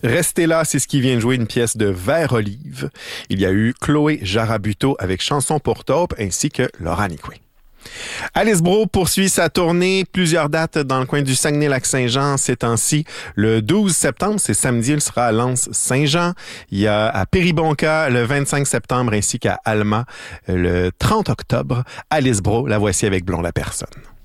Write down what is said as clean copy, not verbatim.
Restez là, c'est ce qui vient de jouer une pièce de Vert Olive. Il y a eu Chloé Jarabuto avec Chanson pour taupe ainsi que Laura Nicoué. Alice Brault poursuit sa tournée. Plusieurs dates dans le coin du Saguenay-Lac-Saint-Jean ces temps-ci. Le 12 septembre, c'est samedi, il sera à Lens-Saint-Jean. Il y a à Péribonka le 25 septembre ainsi qu'à Alma le 30 octobre. Alice Brault, la voici avec Blond la personne.